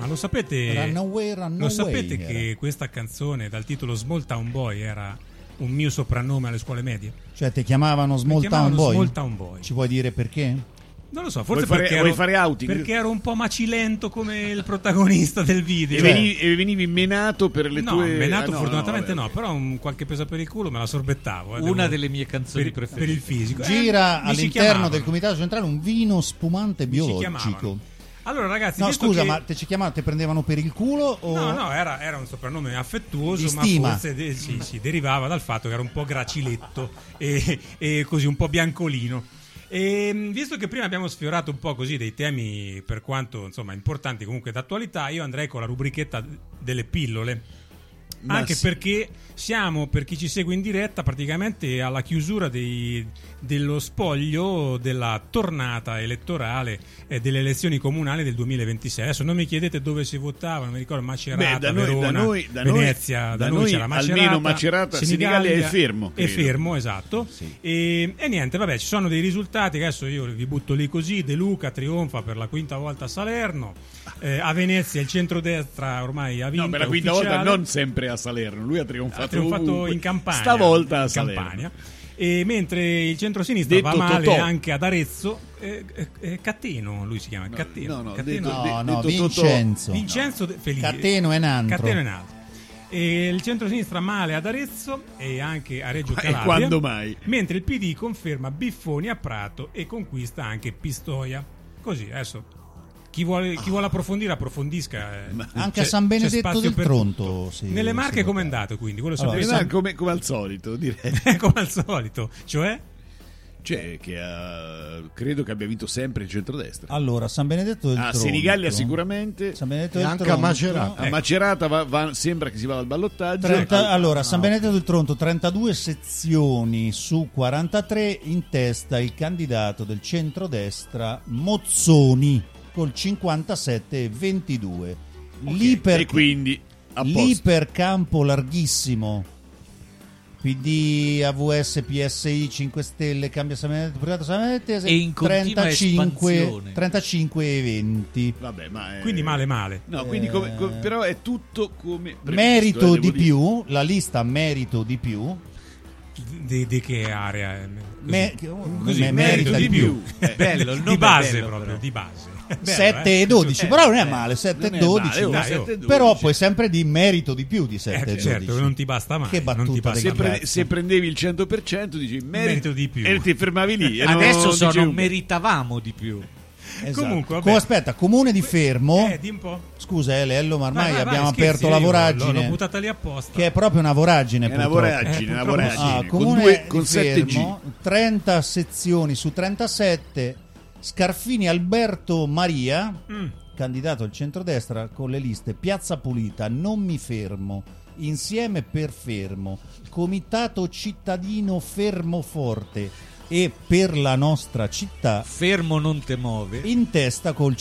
lo sapete? Runaway. Lo sapete che questa canzone dal titolo Small Town Boy era un mio soprannome alle scuole medie? Cioè ti chiamavano Small Town Boy? Small Town Boy. Ci vuoi dire perché? Non lo so, forse vuoi fare outing? Perché ero un po' macilento come il protagonista del video. E venivi menato per le tue... No, menato fortunatamente no, però qualche presa per il culo me la sorbettavo. Una delle mie canzoni preferite. Per il fisico. Gira all'interno del comitato centrale un vino spumante biologico. Allora ragazzi, no scusa, ma te ci chiamavano, te prendevano per il culo o... No, era un soprannome affettuoso, ma forse sì, derivava dal fatto che era un po' graciletto e così un po' biancolino. E visto che prima abbiamo sfiorato un po' così dei temi, per quanto insomma importanti comunque d'attualità, io andrei con la rubrichetta delle pillole. Anche perché siamo, per chi ci segue in diretta, praticamente alla chiusura dello spoglio della tornata elettorale delle elezioni comunali del 2026. Adesso non mi chiedete dove si votava, non mi ricordo, Macerata, Verona, Venezia, da noi c'era Macerata, almeno Macerata, Senigallia è fermo. È fermo, esatto. Sì. E niente, vabbè, ci sono dei risultati che adesso io vi butto lì così. De Luca trionfa per la quinta volta a Salerno. A Venezia il centrodestra ormai ha vinto. No, per la quinta volta non sempre a Salerno, lui ha trionfato in Campania. Stavolta a Salerno. Campania. E mentre il centrosinistra va male anche ad Arezzo, Cateno, lui si chiama Cateno. No, Vincenzo. Cateno è un altro. E il centrosinistra male ad Arezzo e anche a Reggio Calabria. E quando mai? Mentre il PD conferma Biffoni a Prato e conquista anche Pistoia. Così, adesso chi vuole approfondire approfondisca. Anche a San Benedetto del Tronto nelle Marche come è andato, quindi quello come al solito, direi. Come al solito, cioè che credo che abbia vinto sempre il centrodestra. Allora, San Benedetto del Tronto, Senigallia sicuramente, San Benedetto del Tronto, anche a Macerata. A Macerata sembra che si vada al ballottaggio. Allora, San Benedetto del Tronto, 32 sezioni su 43, in testa il candidato del centrodestra Mozzoni col 57,22. E quindi l'ipercampo larghissimo PD, AVS, PSI, 5 Stelle, Cambia San Benedetto, Privato San Benedetto, e in 35 e 20. Vabbè, ma quindi male. No, quindi però è tutto come previsto, merito di più, la lista merito di più. Di che area? Merito di più. Bello, di base proprio, di base. 7 e 12, però non è male, 7 e 12, però puoi sempre di merito di più di 7 e 12. Certo, non ti basta mai. Che battuta se prendevi il 100% dici merito di più. E ti fermavi lì. Adesso meritavamo di più. Esatto. Comunque, aspetta, Comune di Fermo. Di un po'. Scusa, Ello, ma ormai vai, abbiamo scherzi, aperto la voragine. L'ho buttata lì apposta. Che è proprio una voragine. È una voragine. Comune con di 7G. Fermo, 30 sezioni su 37. Scarfini Alberto Maria, candidato al centrodestra con le liste Piazza Pulita, Non mi fermo, Insieme per Fermo, Comitato Cittadino Fermoforte e Per la nostra città, Fermo non te muove, in testa col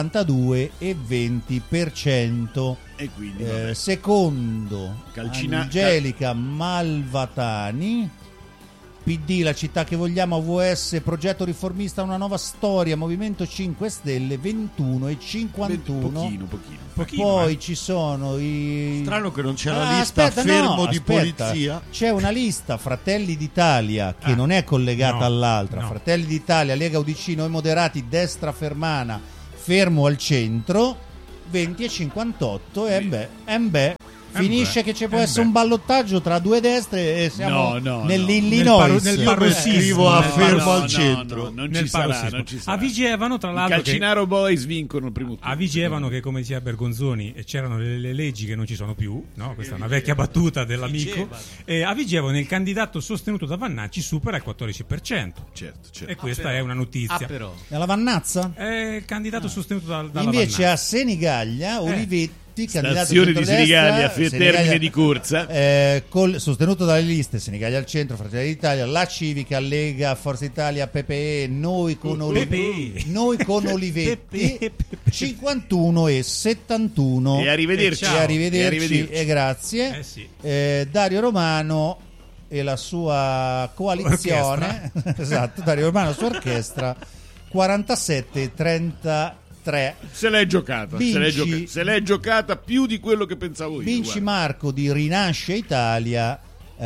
52,20%. E quindi secondo Angelica Malvatani, PD, La città che vogliamo, AVS, Progetto riformista, Una nuova storia, Movimento 5 Stelle, 21 e 51. Pochino, poi ci sono i... Strano che non c'è la lista di polizia. C'è una lista Fratelli d'Italia che non è collegata all'altra. Fratelli d'Italia, Lega UDC, Noi Moderati, Destra Fermana, Fermo al centro, 20 e 58. Finisce che ci può essere un ballottaggio tra due destre e siamo nell'Illinois. Nel parossismo a Fermo al centro. Non ci sarà. A Vigevano, tra l'altro, i Calcinaro Boys vincono il primo turno. A Vigevano, che come diceva Bergonzoni, c'erano le leggi che non ci sono più, no? Questa è una vecchia battuta dell'amico. A Vigevano il candidato sostenuto da Vannacci supera il 14%. Certo. E questa è una notizia. Però. È la Vannazza? È il candidato sostenuto dalla Invece Vannacci. a Senigallia, Olivetti, candidato stazione di Senigallia, termine di corsa, sostenuto dalle liste Senigallia al centro, Fratelli d'Italia, La Civica, Lega, Forza Italia, PPE, noi con Olivetti, 51 e 71. E arrivederci. E grazie. Dario Romano e la sua coalizione, esatto, Dario Romano, la sua orchestra, 47 e 33. 3. Se l'è giocata. Se l'è giocata più di quello che pensavo io. Vinci Marco di Rinasce Italia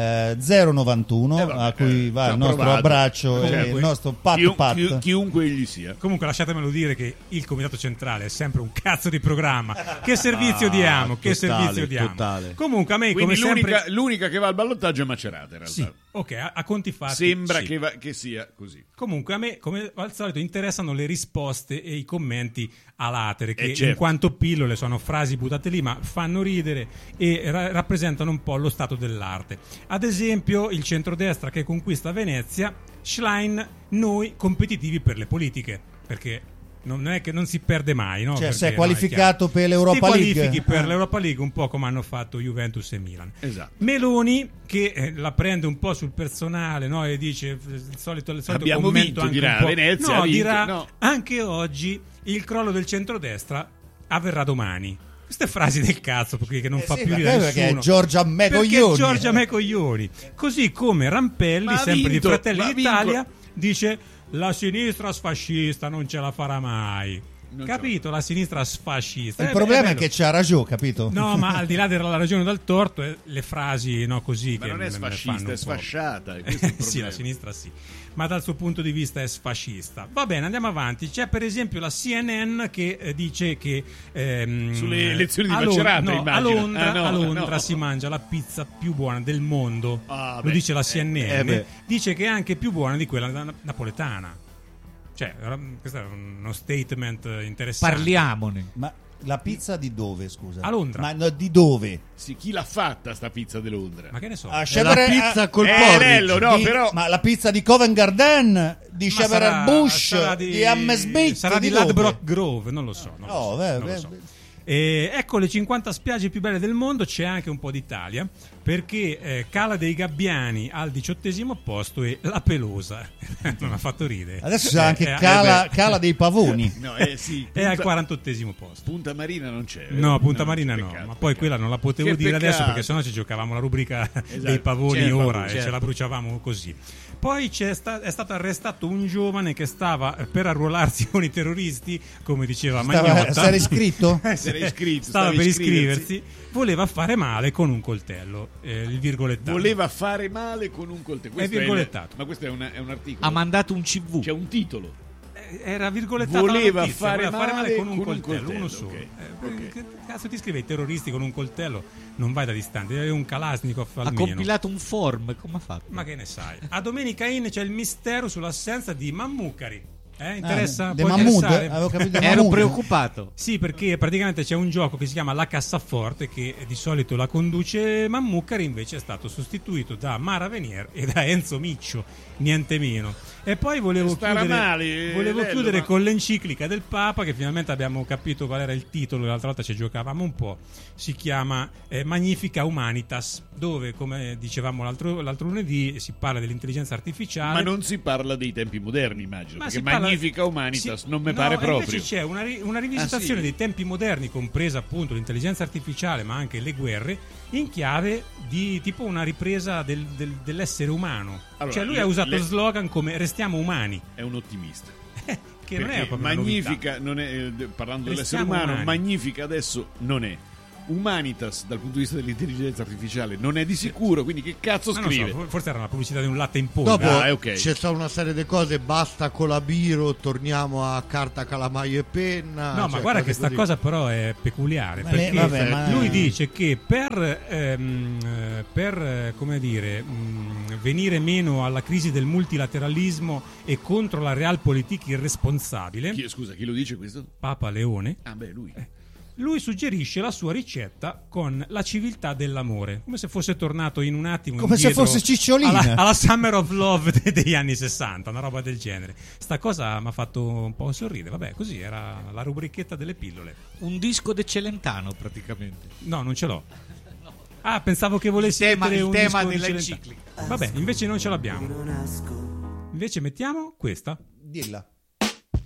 091, a cui va il nostro abbraccio e il nostro pat. Chiunque egli sia. Comunque lasciatemelo dire che il Comitato Centrale è sempre un cazzo di programma. Che servizio diamo? Che servizio diamo? Totale. Comunque a me, Quindi come sempre, l'unica che va al ballottaggio è Macerata, in realtà. sì, ok, a conti fatti Sembra sì. che sia così. Comunque a me, come al solito, interessano le risposte e i commenti a latere, che certo. in quanto pillole sono frasi buttate lì, ma fanno ridere e rappresentano un po' lo stato dell'arte. Ad esempio, il centrodestra che conquista Venezia, Schlein, noi competitivi per le politiche, perché non è che non si perde mai, no? Cioè, Perché, si è qualificato per l'Europa League. qualifichi per l'Europa League, un po' come hanno fatto Juventus e Milan. Esatto. Meloni che la prende un po' sul personale, no? E dice il solito abbiamo commento vinto, anche dirà, un po'. Venezia no, ha vinto, dirà no. anche oggi il crollo del centrodestra avverrà domani. Queste frasi del cazzo che non fa sì, più ridere perché nessuno. è Giorgia me coglioni. Giorgia me coglioni. Così come Rampelli, Ma ha sempre vinto, di Fratelli ma d'Italia, dice la sinistra sfascista non ce la farà mai. Capito? La sinistra sfascista. Il problema è bello. che c'ha ragione, capito? No, ma al di là della ragione o dal torto, le frasi no così Ma che non è me ne fanno sfascista, un è po'. sfasciata. Questo è il Sì, problema. la sinistra sì, ma dal suo punto di vista è sfascista. Va bene, andiamo avanti. C'è per esempio la CNN che dice che Sulle elezioni di a Macerata, no, immagino. a Londra No. si mangia la pizza più buona del mondo. Ah, Lo beh, dice la CNN. beh. Dice che è anche più buona di quella napoletana. Cioè, questo è uno statement interessante. Parliamone. Ma la pizza di dove, scusa? A Londra. Ma no, di dove? Sì, chi l'ha fatta sta pizza di Londra? Ma che ne so? A È la pizza col porridge. Nello, no, però Ma la pizza di Covent Garden, di Ma Shepherd Bush, sarà di Hammersmith, sarà di dove? Ladbroke Grove, non lo so. Non lo so, non lo so. Ecco le 50 spiagge più belle del mondo. C'è anche un po' d'Italia, perché Cala dei Gabbiani al 18° posto e La Pelosa non ha fatto ridere. Adesso c'è anche Cala dei Pavoni. no, sì, È al 48° posto. Punta Marina non c'è. No, Punta Marina no, peccato, ma poi quella non la potevo Che dire peccato. adesso, perché sennò ci giocavamo la rubrica dei pavoni certo, ora e certo. ce la bruciavamo così. Poi è stato arrestato un giovane che stava per arruolarsi con i terroristi, come diceva Magnotta. Si era iscritto? Si era iscritto, Stava stavi per iscriversi. iscriversi, voleva fare male con un coltello, il virgolettato. Voleva fare male con un coltello. Questo virgolettato. ma questo è un articolo. Ha mandato un CV. C'è un titolo. Era virgolettato la Voleva notizia, fare voleva fare male male con un con un coltello, coltello, uno solo. ok. Che cazzo ti scrive i terroristi con un coltello? Non vai da distante, devi avere un Kalashnikov Ha almeno. compilato un form. Come ha fatto? Ma che ne sai? A Domenica Inn c'è il mistero sull'assenza di Mammucari. Interessa? De Può Mahmood? interessare? Avevo capito Ero Mahmood. preoccupato. Sì, perché praticamente c'è un gioco che si chiama La Cassaforte, che di solito la conduce Mammucari, invece è stato sostituito da Mara Venier e da Enzo Miccio, niente meno. E poi volevo chiudere con l'enciclica del Papa, che finalmente abbiamo capito qual era il titolo, l'altra volta ci giocavamo un po'. Si chiama Magnifica Humanitas, dove, come dicevamo l'altro lunedì, si parla dell'intelligenza artificiale. Ma non si parla dei tempi moderni, immagino. Ma Perché si parla- Magnifica Humanitas sì, non mi no, pare proprio. Invece c'è una rivisitazione Ah, sì? dei tempi moderni, compresa appunto l'intelligenza artificiale, ma anche le guerre, in chiave di tipo una ripresa dell'essere umano. Allora, Cioè lui ha usato slogan come restiamo umani, È un ottimista. che non è Perché proprio una Magnifica non è, parlando dell'essere Restiamo umano, umani. Magnifica adesso non è. Humanitas dal punto di vista dell'intelligenza artificiale non è di sicuro, quindi che cazzo Ma non scrive? so, forse era una pubblicità di un latte in polvere. Dopo ok. c'è stata una serie di cose, basta con la biro, torniamo a carta, calamaio e penna. No, ma guarda cose che sta così. cosa però è peculiare, Ma perché vabbè, lui dice che per come dire, venire meno alla crisi del multilateralismo e contro la realpolitik irresponsabile, Scusa, chi lo dice questo? Papa Leone, Ah, beh, lui. lui suggerisce la sua ricetta con la civiltà dell'amore, come se fosse tornato in un attimo Come se indietro fosse Cicciolina. alla Summer of Love degli anni 60, una roba del genere. Sta cosa mi ha fatto un po' sorridere. Vabbè, così era la rubrichetta delle pillole. Un disco de Celentano praticamente. No, non ce l'ho. Ah, pensavo che volessi mettere il un tema disco di dell'enciclica. Celentano. Vabbè, invece non ce l'abbiamo. Invece mettiamo questa. Dilla.